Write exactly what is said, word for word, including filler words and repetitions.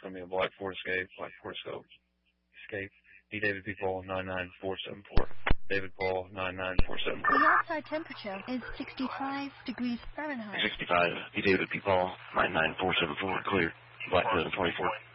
going to be a Black Ford Escape, Black Ford Escape, Escape, D David P. Paul, nine nine four seven four. David Paul, nine nine four seven four. The outside temperature is sixty-five degrees Fahrenheit. sixty-five, D David P. Paul, nine nine four seven four, clear, Black seven twenty-four.